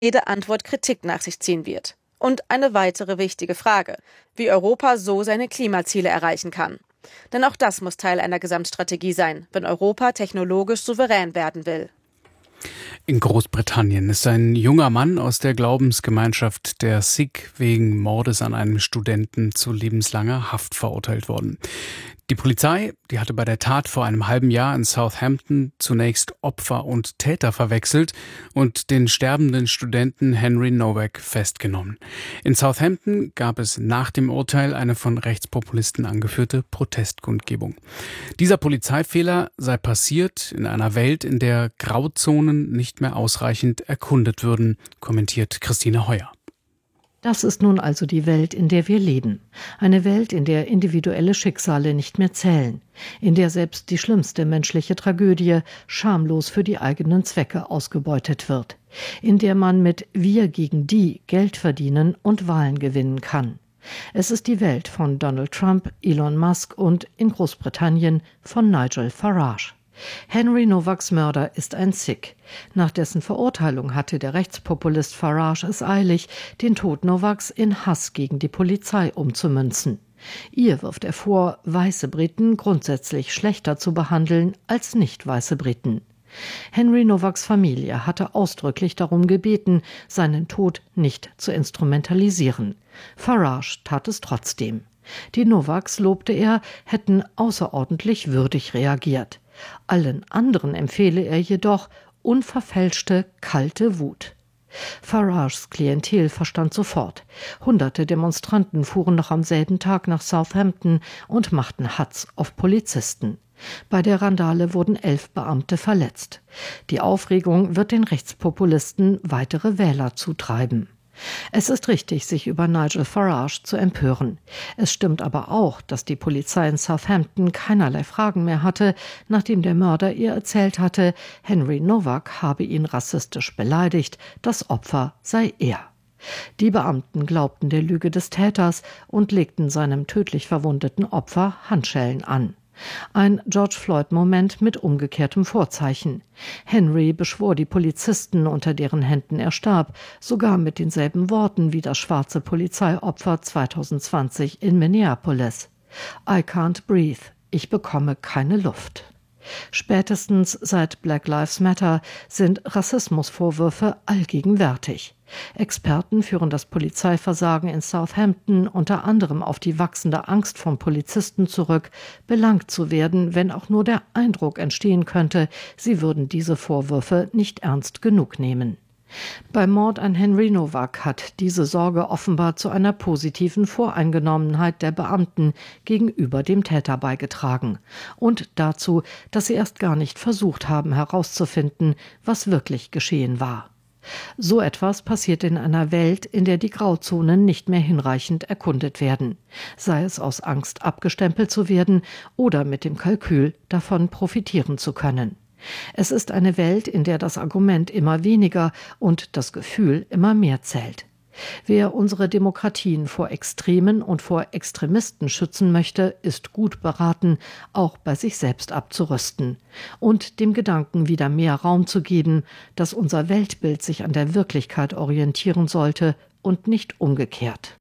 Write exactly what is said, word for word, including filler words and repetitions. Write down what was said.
jede Antwort Kritik nach sich ziehen wird. Und eine weitere wichtige Frage, wie Europa so seine Klimaziele erreichen kann. Denn auch das muss Teil einer Gesamtstrategie sein, wenn Europa technologisch souverän werden will. In Großbritannien ist ein junger Mann aus der Glaubensgemeinschaft der Sikh wegen Mordes an einem Studenten zu lebenslanger Haft verurteilt worden. Die Polizei, die hatte bei der Tat vor einem halben Jahr in Southampton zunächst Opfer und Täter verwechselt und den sterbenden Studenten Henry Nowak festgenommen. In Southampton gab es nach dem Urteil eine von Rechtspopulisten angeführte Protestkundgebung. Dieser Polizeifehler sei passiert in einer Welt, in der Grauzonen nicht mehr ausreichend erkundet würden, kommentiert Christine Heuer. Das ist nun also die Welt, in der wir leben. Eine Welt, in der individuelle Schicksale nicht mehr zählen, in der selbst die schlimmste menschliche Tragödie schamlos für die eigenen Zwecke ausgebeutet wird, in der man mit Wir gegen die Geld verdienen und Wahlen gewinnen kann. Es ist die Welt von Donald Trump, Elon Musk und in Großbritannien von Nigel Farage. Henry Nowaks Mörder ist ein Sikh. Nach dessen Verurteilung hatte der Rechtspopulist Farage es eilig, den Tod Nowaks in Hass gegen die Polizei umzumünzen. Ihr wirft er vor, weiße Briten grundsätzlich schlechter zu behandeln als nicht weiße Briten. Henry Nowaks Familie hatte ausdrücklich darum gebeten, seinen Tod nicht zu instrumentalisieren. Farage tat es trotzdem. Die Nowaks, lobte er, hätten außerordentlich würdig reagiert. Allen anderen empfehle er jedoch unverfälschte, kalte Wut. Farages Klientel verstand sofort. Hunderte Demonstranten fuhren noch am selben Tag nach Southampton und machten Hatz auf Polizisten. Bei der Randale wurden elf Beamte verletzt. Die Aufregung wird den Rechtspopulisten weitere Wähler zutreiben. Es ist richtig, sich über Nigel Farage zu empören. Es stimmt aber auch, dass die Polizei in Southampton keinerlei Fragen mehr hatte, nachdem der Mörder ihr erzählt hatte, Henry Nowak habe ihn rassistisch beleidigt, das Opfer sei er. Die Beamten glaubten der Lüge des Täters und legten seinem tödlich verwundeten Opfer Handschellen an. Ein George-Floyd-Moment mit umgekehrtem Vorzeichen. Henry beschwor die Polizisten, unter deren Händen er starb, sogar mit denselben Worten wie das schwarze Polizeiopfer zweitausendzwanzig in Minneapolis. I can't breathe. Ich bekomme keine Luft. Spätestens seit Black Lives Matter sind Rassismusvorwürfe allgegenwärtig. Experten führen das Polizeiversagen in Southampton unter anderem auf die wachsende Angst von Polizisten zurück, belangt zu werden, wenn auch nur der Eindruck entstehen könnte, sie würden diese Vorwürfe nicht ernst genug nehmen. Beim Mord an Henry Nowak hat diese Sorge offenbar zu einer positiven Voreingenommenheit der Beamten gegenüber dem Täter beigetragen und dazu, dass sie erst gar nicht versucht haben herauszufinden, was wirklich geschehen war. So etwas passiert in einer Welt, in der die Grauzonen nicht mehr hinreichend erkundet werden, sei es aus Angst, abgestempelt zu werden oder mit dem Kalkül, davon profitieren zu können. Es ist eine Welt, in der das Argument immer weniger und das Gefühl immer mehr zählt. Wer unsere Demokratien vor Extremen und vor Extremisten schützen möchte, ist gut beraten, auch bei sich selbst abzurüsten und dem Gedanken wieder mehr Raum zu geben, dass unser Weltbild sich an der Wirklichkeit orientieren sollte und nicht umgekehrt.